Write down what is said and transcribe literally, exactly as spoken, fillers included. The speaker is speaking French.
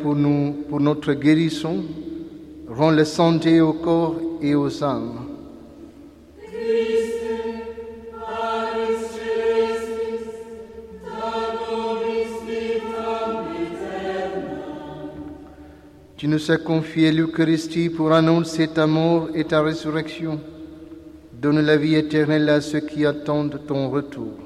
pour nous, pour notre guérison, rends la santé au corps et aux âmes. Tu nous as confié l'Eucharistie pour annoncer ta mort et ta résurrection. Donne la vie éternelle à ceux qui attendent ton retour.